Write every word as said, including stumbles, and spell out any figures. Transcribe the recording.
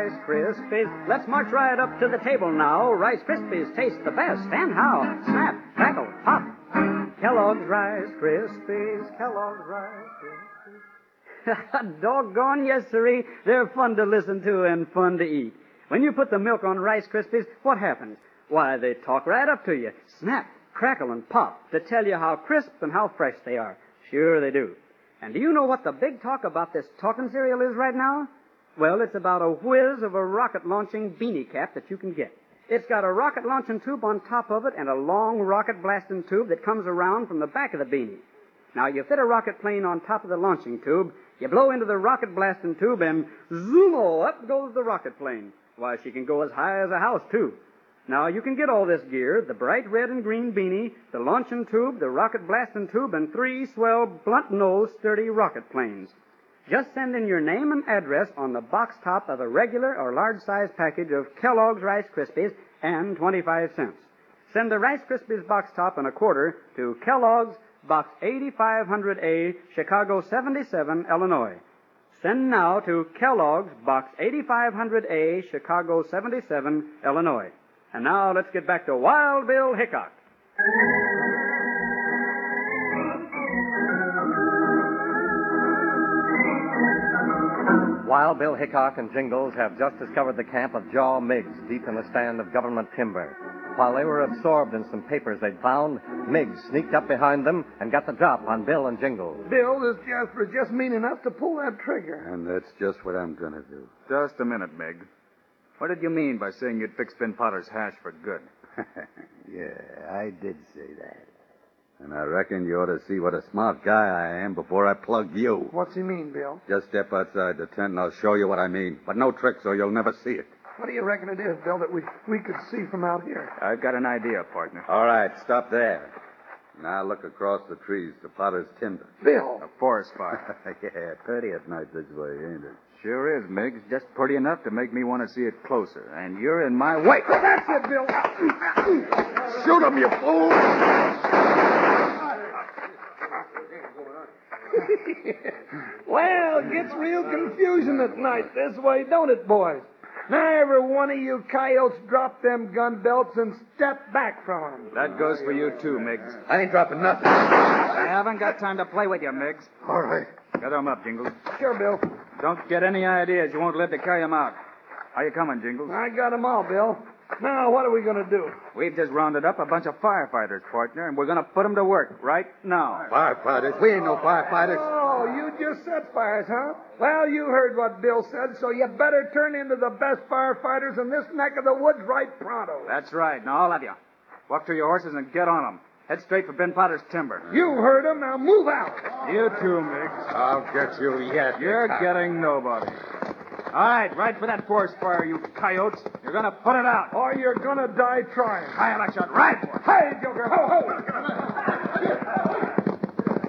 Rice Krispies. Let's march right up to the table now. Rice Krispies taste the best. And how? Snap, crackle, pop. Kellogg's Rice Krispies. Kellogg's Rice Krispies. Doggone yes, sirree. They're fun to listen to and fun to eat. When you put the milk on Rice Krispies, what happens? Why, they talk right up to you. Snap, crackle, and pop to tell you how crisp and how fresh they are. Sure they do. And do you know what the big talk about this talking cereal is right now? Well, it's about a whiz of a rocket-launching beanie cap that you can get. It's got a rocket-launching tube on top of it and a long rocket-blasting tube that comes around from the back of the beanie. Now, you fit a rocket plane on top of the launching tube, you blow into the rocket-blasting tube, and zoom-o, up goes the rocket plane. Why, she can go as high as a house, too. Now, you can get all this gear, the bright red and green beanie, the launching tube, the rocket-blasting tube, and three swell, blunt-nosed, sturdy rocket planes. Just send in your name and address on the box top of a regular or large-size package of Kellogg's Rice Krispies and twenty-five cents. Send the Rice Krispies box top and a quarter to Kellogg's, Box eighty-five hundred A, Chicago seventy-seven, Illinois. Send now to Kellogg's, Box eighty-five hundred A, Chicago seventy-seven, Illinois. And now let's get back to Wild Bill Hickok. Wild Bill Hickok and Jingles have just discovered the camp of Jaw Miggs deep in a stand of government timber. While they were absorbed in some papers they'd found, Miggs sneaked up behind them and got the drop on Bill and Jingles. Bill, this Jasper is just mean enough to pull that trigger. And that's just what I'm going to do. Just a minute, Mig. What did you mean by saying you'd fix Ben Potter's hash for good? Yeah, I did say that. And I reckon you ought to see what a smart guy I am before I plug you. What's he mean, Bill? Just step outside the tent and I'll show you what I mean. But no tricks or you'll never see it. What do you reckon it is, Bill, that we, we could see from out here? I've got an idea, partner. All right, stop there. Now look across the trees to Potter's timber. Bill! A forest fire. Yeah, pretty at night this way, ain't it? Sure is, Miggs. Just pretty enough to make me want to see it closer. And you're in my way. That's it, Bill. Shoot him, you fool! Well, it gets real confusion at night this way, don't it, boys? Now every one of you coyotes drop them gun belts and step back from them. That goes for you, too, Miggs. I ain't dropping nothing. I haven't got time to play with you, Miggs. All right. Gather 'em up, Jingles. Sure, Bill. Don't get any ideas. You won't live to carry 'em out. How you coming, Jingles? I got 'em all, Bill. Now, what are we going to do? We've just rounded up a bunch of firefighters, partner, and we're going to put 'em to work right now. Firefighters? We ain't no firefighters. Oh, you just set fires, huh? Well, you heard what Bill said, so you better turn into the best firefighters in this neck of the woods right pronto. That's right. Now, all of you. Walk to your horses and get on 'em. Head straight for Ben Potter's timber. You heard him. Now move out. You too, Miggs. I'll get you yet. You're getting nobody. All right, right for that forest fire, you coyotes. You're going to put it out. Or you're going to die trying. I like shot right for it. Hey, Joker. Ho, ho.